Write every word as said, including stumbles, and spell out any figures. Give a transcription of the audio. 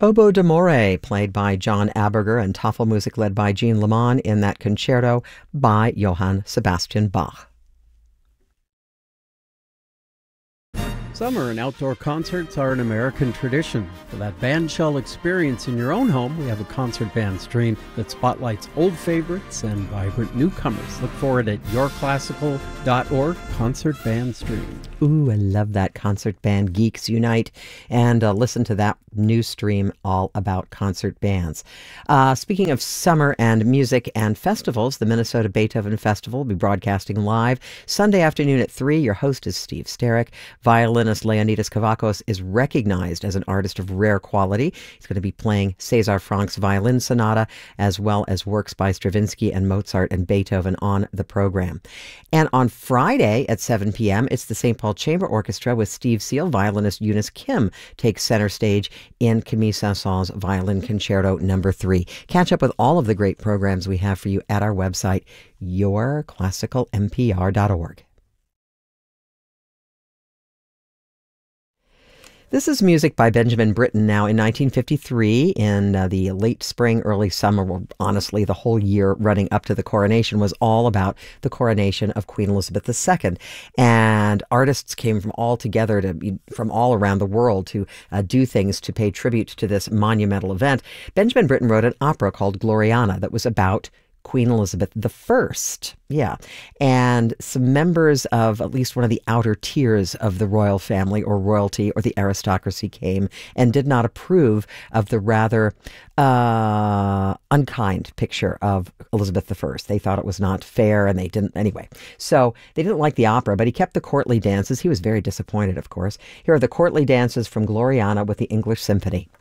Oboe d'Amore, played by John Aberger, and Tafelmusik led by Jean Lemon in that concerto by Johann Sebastian Bach. Summer and outdoor concerts are an American tradition. For that bandshell experience in your own home, we have a concert band stream that spotlights old favorites and vibrant newcomers. Look for it at your classical dot org, Concert Band Stream. Ooh, I love that. Concert Band Geeks Unite. And uh, listen to that new stream all about concert bands. Uh, speaking of summer and music and festivals, the Minnesota Beethoven Festival will be broadcasting live Sunday afternoon at three. Your host is Steve Sterrick. Violinist Leonidas Kavakos is recognized as an artist of rare quality. He's going to be playing César Franck's Violin Sonata, as well as works by Stravinsky and Mozart and Beethoven on the program. And on Friday at seven p.m., it's the Saint Paul Chamber Orchestra with Steve Seal. Violinist Eunice Kim takes center stage in Camille Saint-Saëns' Violin Concerto number three. Catch up with all of the great programs we have for you at our website, your classical m p r dot org. This is music by Benjamin Britten. Now, in nineteen fifty-three, in uh, the late spring, early summer, well, honestly, the whole year running up to the coronation was all about the coronation of Queen Elizabeth the Second. And artists came from all together, to, from all around the world to uh, do things to pay tribute to this monumental event. Benjamin Britten wrote an opera called Gloriana that was about Queen Elizabeth the First. Yeah. And some members of at least one of the outer tiers of the royal family or royalty or the aristocracy came and did not approve of the rather uh, unkind picture of Elizabeth the First. They thought it was not fair, and they didn't, anyway. So they didn't like the opera, but he kept the courtly dances. He was very disappointed, of course. Here are the courtly dances from Gloriana with the English Symphony.